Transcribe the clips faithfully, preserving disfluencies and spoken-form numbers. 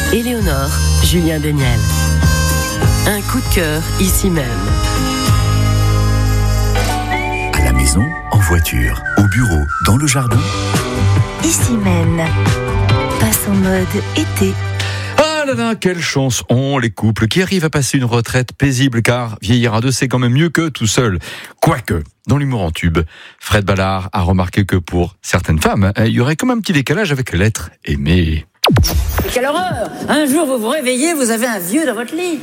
Éléonore, Julien Daniel. Un coup de cœur ici même. À la maison, en voiture, au bureau, dans le jardin. Ici même. Passe en mode été. Ah là là, quelle chance ont les couples qui arrivent à passer une retraite paisible, car vieillir à deux, c'est quand même mieux que tout seul. Quoique, dans l'humour en tube, Fred Ballard a remarqué que pour certaines femmes, il y aurait comme un petit décalage avec l'être aimé. Quelle horreur! Un jour, vous vous réveillez, vous avez un vieux dans votre lit.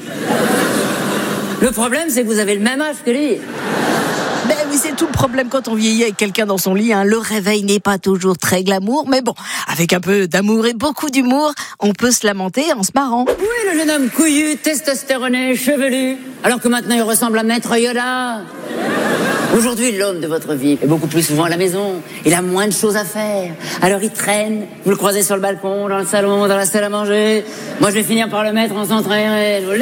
Le problème, c'est que vous avez le même âge que lui. Ben oui, c'est tout le problème quand on vieillit avec quelqu'un dans son lit. Hein. Le réveil n'est pas toujours très glamour, mais bon, avec un peu d'amour et beaucoup d'humour, on peut se lamenter en se marrant. Oui, le jeune homme couillu, testostéroné, chevelu, alors que maintenant il ressemble à Maître Yoda. Aujourd'hui, l'homme de votre vie est beaucoup plus souvent à la maison. Il a moins de choses à faire. Alors il traîne, vous le croisez sur le balcon, dans le salon, dans la salle à manger. Moi, je vais finir par le mettre en centre aéré. Vous voulez ?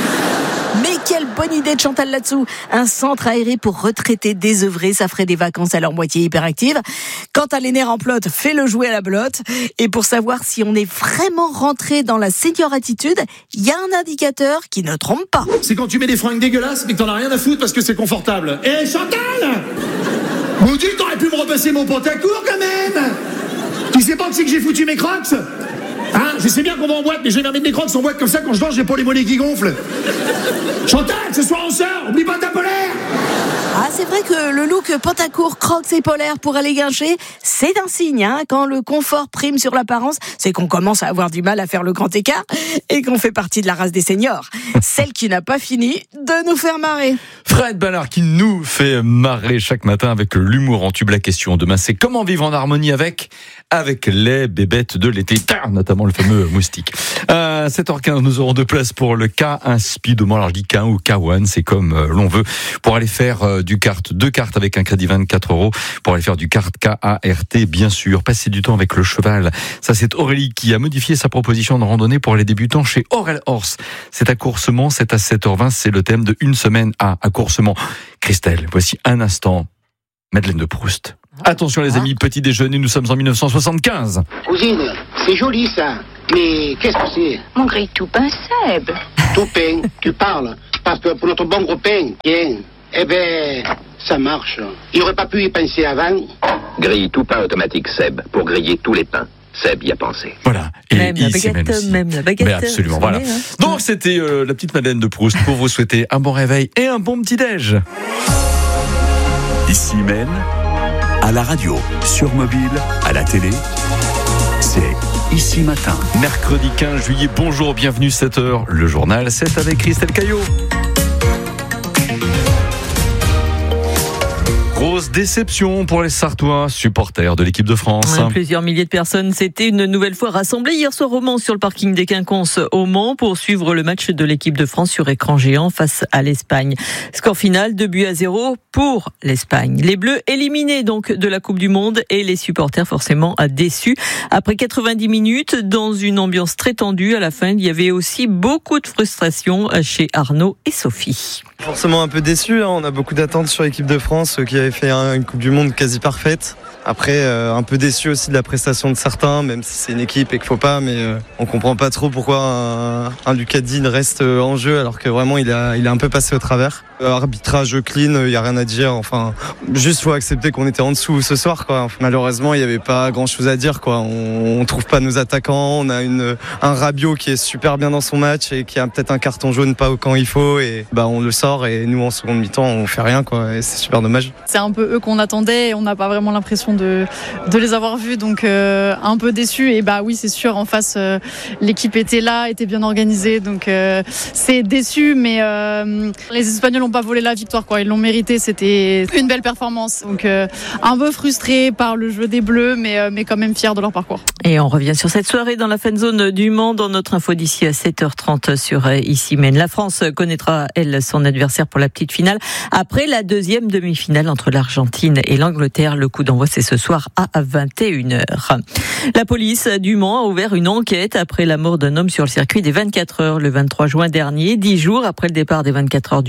Mais quelle bonne idée de Chantal là-dessous. Un centre aéré pour retraités désœuvrés, ça ferait des vacances à leur moitié hyperactive. Quant à l'aîné remplote, fais-le jouer à la belote. Et pour savoir si on est vraiment rentré dans la senior attitude, il y a un indicateur qui ne trompe pas. C'est quand tu mets des fringues dégueulasses mais que t'en as rien à foutre parce que c'est confortable. Eh Chantal, Maudit, t'aurais pu me repasser mon pantacourt quand même. Tu sais pas que c'est que j'ai foutu mes crocs? Hein, je sais bien qu'on va en boîte, mais je vais mettre mes crocs en boîte comme ça, quand je danse, j'ai pas les mollets qui gonflent. Chantal, ce soir on sort, oublie pas ta polaire. Ah, c'est vrai que le look pantacourt, crocs et polaire pour aller guincher, c'est un signe, hein. Quand le confort prime sur l'apparence, c'est qu'on commence à avoir du mal à faire le grand écart et qu'on fait partie de la race des seniors. Celle qui n'a pas fini de nous faire marrer. Fred Ballard qui nous fait marrer chaque matin avec l'humour en tube. La question demain, c'est comment vivre en harmonie avec avec les bébêtes de l'été, notamment le fameux moustique. À sept heures quinze, nous aurons deux places pour le K un Speedo. Alors je dis K un ou K un, c'est comme l'on veut, pour aller faire du kart, deux cartes avec un crédit vingt-quatre euros, pour aller faire du kart K A R T, bien sûr. Passer du temps avec le cheval. Ça, c'est Aurélie qui a modifié sa proposition de randonnée pour les débutants chez Aurel Horse. C'est à Coursemont, c'est à sept heures vingt, c'est le thème de une semaine à, à Coursemont. Christelle, voici un instant, Madeleine de Proust. Attention les amis, petit déjeuner, nous sommes en dix-neuf cent soixante-quinze. Cousine, c'est joli ça, mais qu'est-ce que c'est? Mon grille tout pain Seb. Tout pain, tu parles, parce que pour notre bon gros pain, tiens, eh ben, ça marche. Il aurait pas pu y penser avant. Grille tout pain automatique Seb, pour griller tous les pains. Seb y a pensé. Voilà. Et même la baguette, aussi. même la baguette. Mais absolument, voilà. Hein. Donc c'était euh, la petite Madeleine de Proust pour vous souhaiter un bon réveil et un bon petit-déj. Ici même, à la radio, sur mobile, à la télé, c'est Ici Matin. Mercredi quinze juillet, bonjour, bienvenue, sept heures. Le journal, c'est avec Christelle Caillot. Grosse déception pour les Sartois, supporters de l'équipe de France. Ouais, plusieurs milliers de personnes s'étaient une nouvelle fois rassemblées hier soir au Mans sur le parking des Quinconces au Mans pour suivre le match de l'équipe de France sur écran géant face à l'Espagne. Score final, deux buts à zéro pour l'Espagne. Les Bleus éliminés donc de la Coupe du Monde et les supporters forcément déçus. Après quatre-vingt-dix minutes, dans une ambiance très tendue, à la fin, il y avait aussi beaucoup de frustration chez Arnaud et Sophie. Forcément un peu déçu, hein. On a beaucoup d'attentes sur l'équipe de France qui avait fait une Coupe du Monde quasi parfaite. Après, euh, un peu déçu aussi de la prestation de certains, même si c'est une équipe et qu'il faut pas, mais euh, on comprend pas trop pourquoi un, un Lucas Digne reste en jeu alors que vraiment il a, il a un peu passé au travers. Euh, arbitrage clean, il y a rien à dire. Enfin, juste faut accepter qu'on était en dessous ce soir, quoi. Malheureusement, il y avait pas grand chose à dire, quoi. On, on trouve pas nos attaquants, on a une, un Rabiot qui est super bien dans son match et qui a peut-être un carton jaune pas quand il faut et bah on le sort et nous en seconde mi-temps on fait rien, quoi. Et c'est super dommage. C'est un peu eux qu'on attendait et on n'a pas vraiment l'impression de, de les avoir vus, donc euh, un peu déçu. Et bah oui, c'est sûr, en face euh, l'équipe était là, était bien organisée, donc euh, c'est déçu, mais euh, les Espagnols n'ont pas volé la victoire, quoi. Ils l'ont mérité, c'était une belle performance, donc euh, un peu frustré par le jeu des Bleus, mais, euh, mais quand même fier de leur parcours. Et on revient sur cette soirée dans la fan zone du Mans dans notre info d'ici à sept heures trente sur Ici Mène. La France connaîtra, elle, son adversaire pour la petite finale après la deuxième demi-finale entre l'Argentine et l'Angleterre. Le coup d'envoi, c'est ce soir à vingt et une heures. La police du Mans a ouvert une enquête après la mort d'un homme sur le circuit des vingt-quatre heures le vingt-trois juin dernier. Dix jours après le départ des vingt-quatre heures du Mans, un homme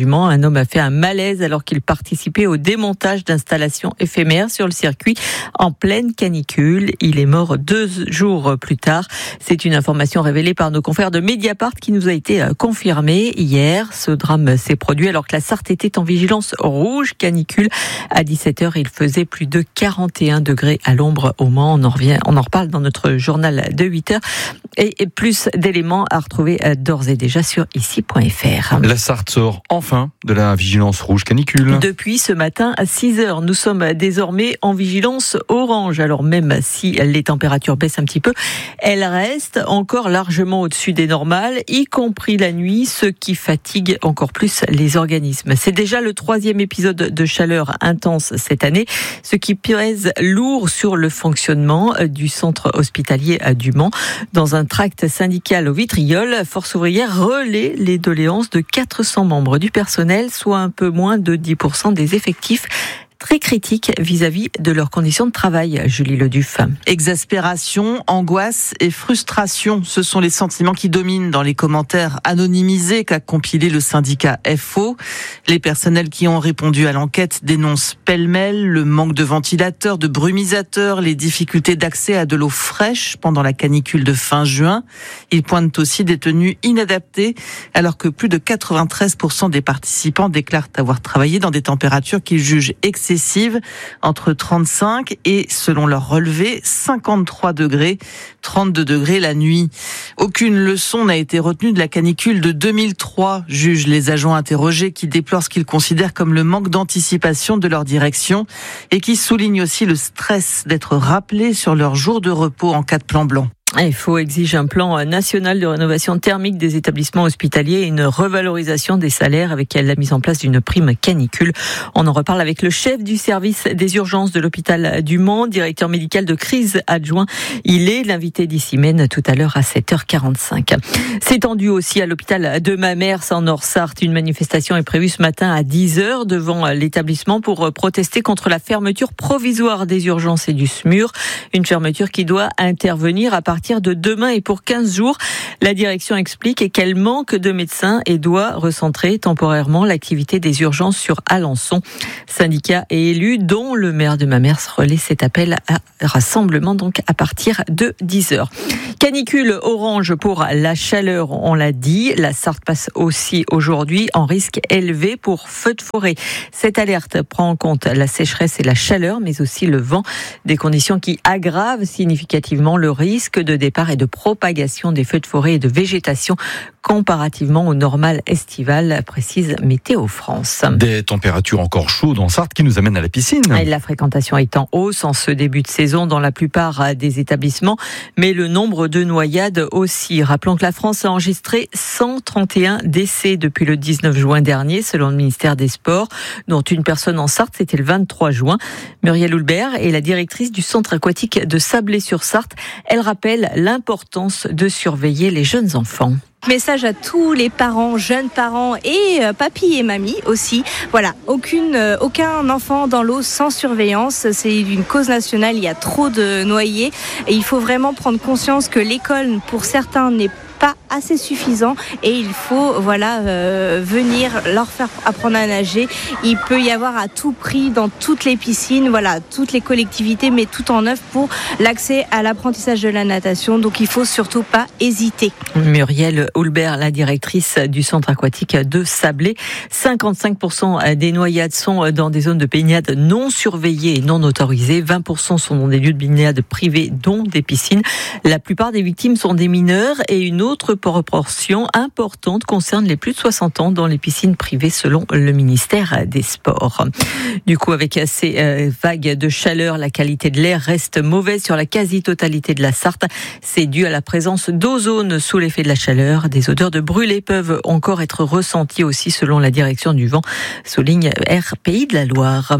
homme a fait un malaise alors qu'il participait au démontage d'installations éphémères sur le circuit en pleine canicule. Il est mort deux jours plus tard. C'est une information révélée par nos confrères de Mediapart qui nous a été confirmée hier. Ce drame s'est produit alors que la Sarthe était en vigilance rouge canicule. À dix-sept heures, il faisait plus de quarante et un degrés à l'ombre au Mans. On en revient, on en reparle dans notre journal de huit heures. Et plus d'éléments à retrouver d'ores et déjà sur ici point f r. La Sarthe sort enfin de la vigilance rouge canicule. Depuis ce matin à six heures, nous sommes désormais en vigilance orange. Alors même si les températures baissent un petit peu, elles restent encore largement au-dessus des normales, y compris la nuit, ce qui fatigue encore plus les organismes. C'est déjà le troisième épisode de chaleur intense cette année, ce qui pèse lourd sur le fonctionnement du centre hospitalier du Mans. Dans un tract syndical au Vitriol, Force ouvrière relaie les doléances de quatre cents membres du personnel, soit un peu moins de dix pour cent des effectifs. Très critiques vis-à-vis de leurs conditions de travail, Julie Leduff. Exaspération, angoisse et frustration, ce sont les sentiments qui dominent dans les commentaires anonymisés qu'a compilé le syndicat F O. Les personnels qui ont répondu à l'enquête dénoncent pêle-mêle le manque de ventilateurs, de brumisateurs, les difficultés d'accès à de l'eau fraîche pendant la canicule de fin juin. Ils pointent aussi des tenues inadaptées, alors que plus de quatre-vingt-treize pour cent des participants déclarent avoir travaillé dans des températures qu'ils jugent excessives. excessive, entre trente-cinq et, selon leur relevé, cinquante-trois degrés, trente-deux degrés la nuit. Aucune leçon n'a été retenue de la canicule de deux mille trois, jugent les agents interrogés qui déplorent ce qu'ils considèrent comme le manque d'anticipation de leur direction et qui soulignent aussi le stress d'être rappelés sur leur jour de repos en cas de plan blanc. F O exige un plan national de rénovation thermique des établissements hospitaliers et une revalorisation des salaires avec la mise en place d'une prime canicule. On en reparle avec le chef du service des urgences de l'hôpital du Mans, directeur médical de crise adjoint. Il est l'invité d'Issimène tout à l'heure à sept heures quarante-cinq. C'est tendu aussi à l'hôpital de Mamers en Nord-Sarthe. Une manifestation est prévue ce matin à dix heures devant l'établissement pour protester contre la fermeture provisoire des urgences et du S M U R. Une fermeture qui doit intervenir à partir de demain et pour quinze jours. La direction explique qu'elle manque de médecins et doit recentrer temporairement l'activité des urgences sur Alençon. Syndicats et élus, dont le maire de Mamers, relaie cet appel à rassemblement donc à partir de dix heures. Canicule orange pour la chaleur, on l'a dit. La Sarthe passe aussi aujourd'hui en risque élevé pour feux de forêt. Cette alerte prend en compte la sécheresse et la chaleur, mais aussi le vent, des conditions qui aggravent significativement le risque de départ et de propagation des feux de forêt et de végétation comparativement au normal estival, précise Météo France. Des températures encore chaudes en Sarthe qui nous amènent à la piscine. Et la fréquentation est en hausse en ce début de saison dans la plupart des établissements, mais le nombre de noyades aussi. Rappelons que la France a enregistré cent trente et un décès depuis le dix-neuf juin dernier, selon le ministère des Sports, dont une personne en Sarthe, c'était le vingt-trois juin. Muriel Houlbert est la directrice du centre aquatique de Sablé-sur-Sarthe. Elle rappelle l'importance de surveiller les jeunes enfants. Message à tous les parents, jeunes parents et euh, papy et mamie aussi. Voilà, aucune, euh, aucun enfant dans l'eau sans surveillance. C'est une cause nationale, il y a trop de noyés. Et il faut vraiment prendre conscience que l'école, pour certains, n'est pas assez suffisant et il faut voilà euh, venir leur faire apprendre à nager. Il peut y avoir à tout prix dans toutes les piscines, voilà, toutes les collectivités mettent tout en œuvre pour l'accès à l'apprentissage de la natation. Donc il faut surtout pas hésiter. Muriel Houlbert, la directrice du centre aquatique de Sablé. cinquante-cinq pour cent des noyades sont dans des zones de baignade non surveillées et non autorisées. vingt pour cent sont dans des lieux de baignade privés, dont des piscines. La plupart des victimes sont des mineurs et une autre proportion importante concerne les plus de soixante ans dans les piscines privées selon le ministère des Sports. Du coup, avec ces vagues de chaleur, la qualité de l'air reste mauvaise sur la quasi-totalité de la Sarthe. C'est dû à la présence d'ozone sous l'effet de la chaleur. Des odeurs de brûlés peuvent encore être ressenties aussi selon la direction du vent, souligne Air Pays de la Loire.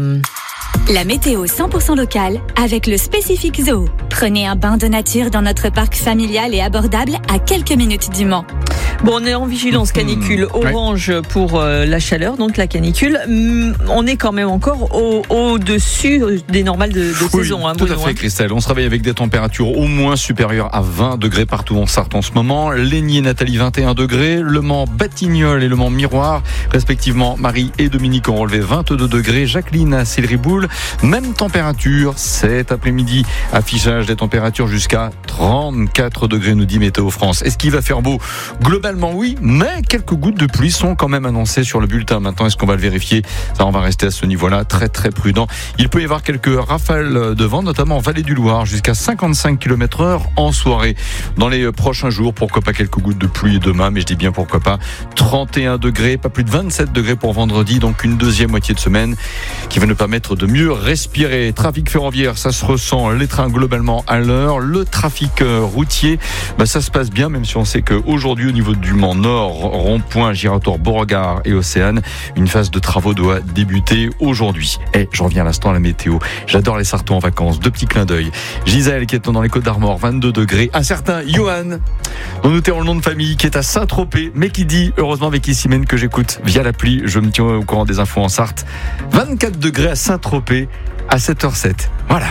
La météo cent pour cent locale avec le Spécifique Zoo. Prenez un bain de nature dans notre parc familial et abordable à quelques minutes du Mans. Bon, on est en vigilance canicule orange ouais. pour euh, la chaleur, donc la canicule. Hum, on est quand même encore au, au-dessus des normales de, de oui, saison. Hein, tout Bruno, à fait, hein. Christelle. On se réveille avec des températures au moins supérieures à vingt degrés partout en Sarthe en ce moment. Lénier, Nathalie, vingt et un degrés. Le Mans, Batignolles et le Mans Miroir, respectivement, Marie et Dominique ont relevé vingt-deux degrés. Jacqueline à Sillery-Boule, même température cet après-midi. Affichage des températures jusqu'à trente-quatre degrés, nous dit Météo France. Est-ce qu'il va faire beau? Globalement, oui, mais quelques gouttes de pluie sont quand même annoncées sur le bulletin. Maintenant, est-ce qu'on va le vérifier? Ça, on va rester à ce niveau-là, très très prudent. Il peut y avoir quelques rafales de vent, notamment en Vallée du Loir, jusqu'à cinquante-cinq kilomètres heure en soirée. Dans les prochains jours, pourquoi pas quelques gouttes de pluie demain, mais je dis bien pourquoi pas. trente et un degrés, pas plus de vingt-sept degrés pour vendredi, donc une deuxième moitié de semaine qui va nous permettre de mieux respirer. Trafic ferroviaire, ça se ressent, les trains globalement à l'heure. Le trafic routier, bah ça se passe bien, même si on sait qu'aujourd'hui, au niveau du Mans Nord, rond-point, giratoire, Beauregard et Océane, une phase de travaux doit débuter aujourd'hui. Et je reviens à l'instant à la météo. J'adore les Sartois en vacances. Deux petits clins d'œil. Gisèle, qui est dans les Côtes d'Armor, vingt-deux degrés. Un certain Johan, dont nous tairons le nom de famille, qui est à Saint-Tropez, mais qui dit, heureusement avec Issimène que j'écoute via l'appli, je me tiens au courant des infos en Sarthe. vingt-quatre degrés à Saint-Tropez à sept heures zéro sept. Voilà.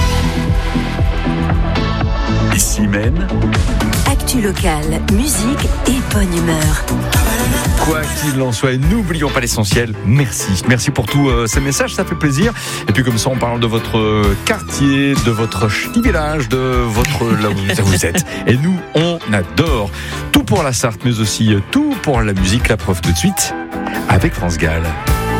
Issimène. Actu locale, musique et bonne humeur. Quoi qu'il en soit, n'oublions pas l'essentiel. Merci. Merci pour tous euh, ces messages, ça fait plaisir. Et puis comme ça, on parle de votre quartier, de votre petit village, de votre là où vous êtes. Et nous, on adore. Tout pour la Sarthe, mais aussi tout pour la musique. La preuve tout de suite avec France Gall.